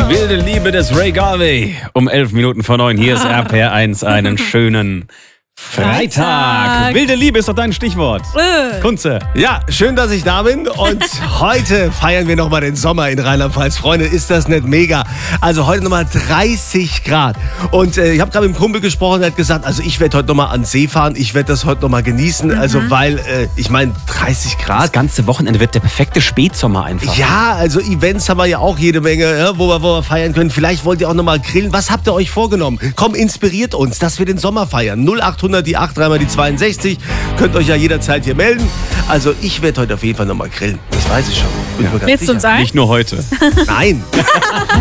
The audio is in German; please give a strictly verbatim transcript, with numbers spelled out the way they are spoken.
Die wilde Liebe des Ray Garvey. Um elf Minuten vor neun. Hier ist R P R eins. Einen schönen Freitag. Freitag. Wilde Liebe ist doch dein Stichwort. Äh. Kunze. Ja, schön, dass ich da bin und heute feiern wir nochmal den Sommer in Rheinland-Pfalz. Freunde, ist das nicht mega? Also heute nochmal dreißig Grad und äh, ich habe gerade mit dem Kumpel gesprochen, der hat gesagt, also ich werde heute nochmal an den See fahren, ich werde das heute nochmal genießen, mhm. also weil, äh, ich meine, dreißig Grad. Das ganze Wochenende wird der perfekte Spätsommer einfach. Ja, also Events haben wir ja auch jede Menge, ja, wo, wir, wo wir feiern können. Vielleicht wollt ihr auch nochmal grillen. Was habt ihr euch vorgenommen? Komm, inspiriert uns, dass wir den Sommer feiern. null achthundert die acht, dreimal die zweiundsechzig. Könnt euch ja jederzeit hier melden. Also ich werde heute auf jeden Fall nochmal grillen. Das weiß ich schon. Bin Ja. mir ganz Willst du sicher. uns ein? Nicht nur heute. Nein.